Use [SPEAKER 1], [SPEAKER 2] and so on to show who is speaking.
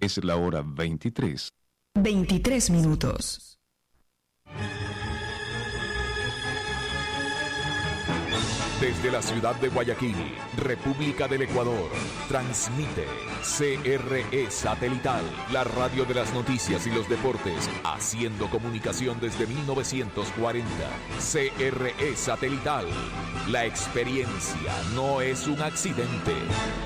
[SPEAKER 1] Es la hora 23.
[SPEAKER 2] 23 minutos.
[SPEAKER 3] Desde la ciudad de Guayaquil, República del Ecuador, transmite CRE Satelital, la radio de las noticias y los deportes, haciendo comunicación desde 1940. CRE Satelital, la experiencia no es un accidente.